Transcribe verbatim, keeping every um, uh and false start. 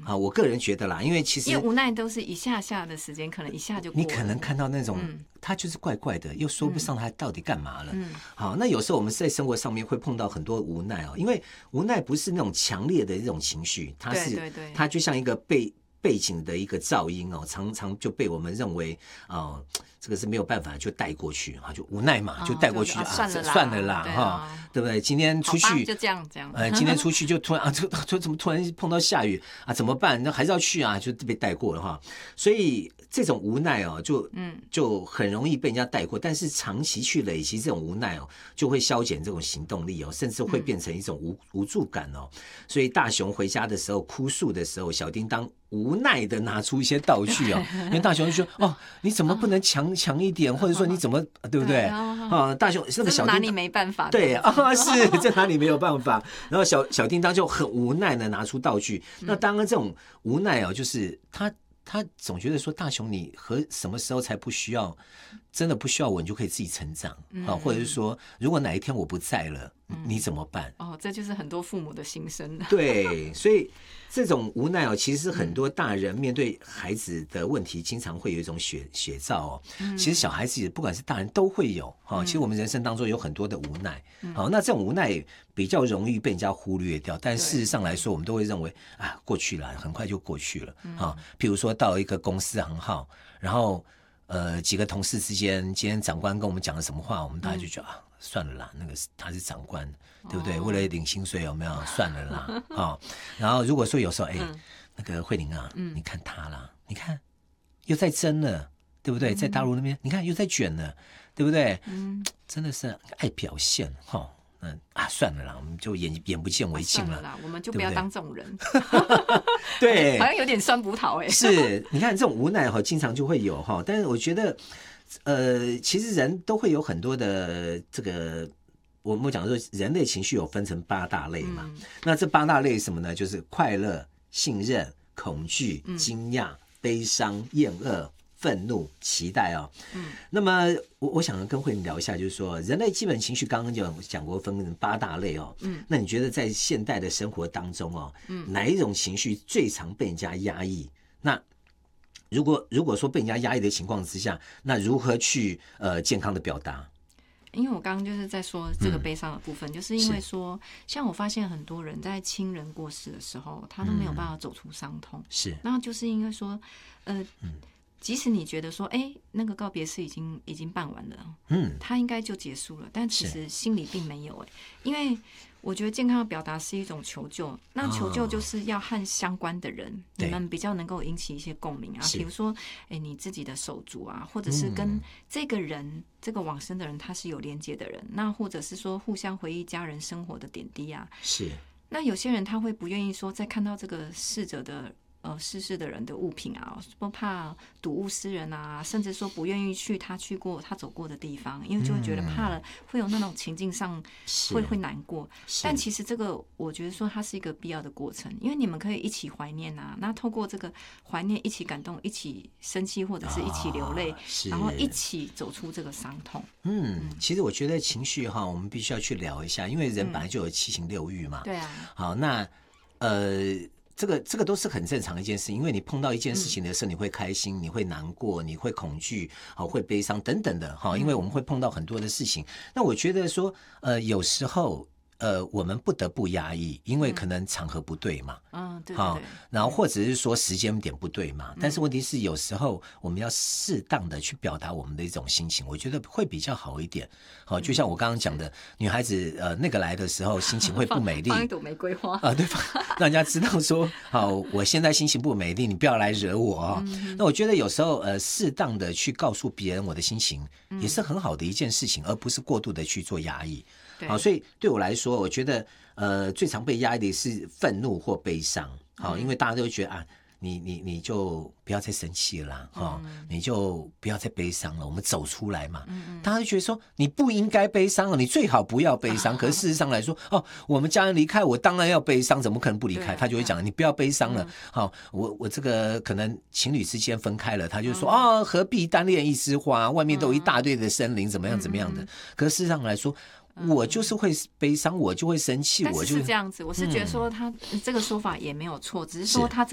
啊，我个人觉得啦，因为其实因为无奈都是一下下的时间，可能一下就过了。 你可能看到那种、嗯、他就是怪怪的，又说不上他到底干嘛了。嗯，好，那有时候我们在生活上面会碰到很多无奈哦，因为无奈不是那种强烈的这种情绪，它是对对对， 它就像一个被。背景的一个噪音哦，常常就被我们认为哦，这个是没有办法就带过去啊，就无奈嘛，就带过去、 哦、啊，算了啦， 算了啦哈、 啊， 对不对？今天出去就这样这样， 呃，今天出去就突然啊，就就怎么突然碰到下雨啊？怎么办？那还是要去啊，就被带过了哈。所以这种无奈哦，就嗯，就很容易被人家带过。但是长期去累积这种无奈哦，就会消减这种行动力哦，甚至会变成一种无、嗯、无助感哦。所以大雄回家的时候哭诉的时候，小叮当无奈的拿出一些道具哦，因为大雄就说：“哦，你怎么不能强强一点，或者说你怎么对不对？啊，大雄那个小叮当拿你没办法， 对啊，是这拿你没有办法。然后小小叮当就很无奈的拿出道具。那当然这种无奈哦，就是他他总觉得说大雄你和什么时候才不需要，真的不需要我，你就可以自己成长啊、嗯，或者是说如果哪一天我不在了，嗯、你怎么办？ 哦，这就是很多父母的心声。 对，所以。这种无奈哦，其实很多大人面对孩子的问题，经常会有一种写写照哦。嗯、其实小孩子不管是大人都会有哈、哦。其实我们人生当中有很多的无奈，好、嗯哦，那这种无奈比较容易被人家忽略掉。但事实上来说，我们都会认为啊，过去了，很快就过去了啊、哦。譬如说到一个公司行号，然后呃几个同事之间，今天长官跟我们讲了什么话，我们大家就觉得、嗯、啊，算了啦，那个他是长官。对不对？为了领薪水有没有？算了啦，哦。然后如果说有时候，哎、嗯，那个慧玲啊、嗯，你看他啦，你看又在争了，对不对？在大陆那边，你看又在卷了，对不对？嗯，真的是爱表现哈、哦。嗯啊，算了啦，我们就眼眼不见为净了、啊、 算了啦，我们就不要当这种人。 对， 好像有点酸葡萄哎、欸。 是，你看这种无奈哈，经常就会有哈。但是我觉得，呃，其实人都会有很多的这个。我们讲说，人类情绪有分成八大类嘛、嗯？那这八大类是什么呢？就是快乐、信任、恐惧、惊讶、嗯、悲伤、厌恶、愤怒、期待哦。嗯，那么我我想跟慧玲聊一下，就是说，人类基本情绪刚刚就讲过分成八大类哦。嗯，那你觉得在现代的生活当中哦，嗯，哪一种情绪最常被人家压抑？那如果如果说被人家压抑的情况之下，那如何去呃健康的表达？ 因为我刚刚就是在说这个悲伤的部分、嗯、就是因为说像我发现很多人在亲人过世的时候他都没有办法走出伤痛、嗯、 是， 然后就是因为说呃、嗯、即使你觉得说哎、欸、那个告别式已经已经办完了，嗯，他应该就结束了，但其实心里并没有哎、欸，因为我觉得健康的表达是一种求救，那求救就是要和相关的人、哦、你们比较能够引起一些共鸣啊，比如说哎你自己的手足啊，或者是跟这个人、嗯、这个往生的人他是有连接的人，那或者是说互相回忆家人生活的点滴啊， 是。 那有些人他会不愿意说在看到这个逝者的呃逝世的人的物品啊，不怕睹物思人啊，甚至说不愿意去他去过他走过的地方，因为就会觉得怕了，会有那种情境上会会难过。但其实这个我觉得说它是一个必要的过程，因为你们可以一起怀念啊，那透过这个怀念一起感动，一起生气或者是一起流泪、哦，然后一起走出这个伤痛。 嗯，嗯其实我觉得情绪哈，我们必须要去聊一下，因为人本来就有七情六欲嘛。嗯、对啊。好，那呃。这个这个都是很正常的一件事，因为你碰到一件事情的时候，你会开心，你会难过，你会恐惧，好，会悲伤等等的哈，因为我们会碰到很多的事情。那我觉得说，呃，有时候。呃，我们不得不压抑，因为可能场合不对嘛， 嗯，对对对， 然后或者是说时间点不对嘛，但是问题是有时候我们要适当的去表达我们的一种心情，我觉得会比较好一点。好，就像我刚刚讲的，女孩子呃那个来的时候心情会不美丽， 放一朵玫瑰花啊，对吧？让人家知道说，好，我现在心情不美丽，你不要来惹我哦。嗯、那我觉得有时候呃适当的去告诉别人我的心情，也是很好的一件事情，而不是过度的去做压抑。好，所以对我来说，我觉得呃最常被压抑的是愤怒或悲伤。好，因为大家都会觉得啊，你你你就不要再生气了啦，哦嗯、你就不要再悲伤了，我们走出来嘛。嗯、大家就觉得说你不应该悲伤了，你最好不要悲伤。啊、可是事实上来说，哦，我们家人离开我，当然要悲伤，怎么可能不离开？他就会讲你不要悲伤了。好、嗯哦，我我这个可能情侣之间分开了，他就说啊、嗯哦，何必单恋一枝花？外面都有一大堆的森林，怎么样怎么样的？嗯、可是事实上来说。我就是会悲伤，我就会生气，我就但是是这样子。我是觉得说他这个说法也没有错，只是说他